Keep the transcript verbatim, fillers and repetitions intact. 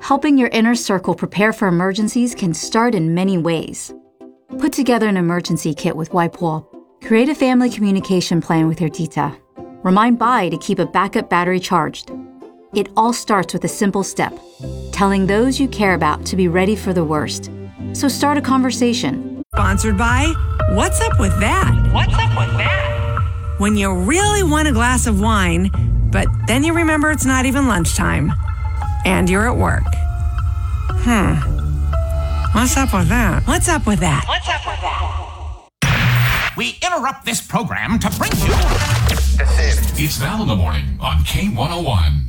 Helping your inner circle prepare for emergencies can start in many ways. Put together an emergency kit with Waipo. Create a family communication plan with your tita. Remind Bai to keep a backup battery charged. It all starts with a simple step, telling those you care about to be ready for the worst. So start a conversation. Sponsored by What's Up With That? What's up with that? When you really want a glass of wine, but then you remember it's not even lunchtime, and you're at work. Hmm. What's up with that? What's up with that? What's up with that? We interrupt this program to bring you... It's Val in the morning on K one oh one.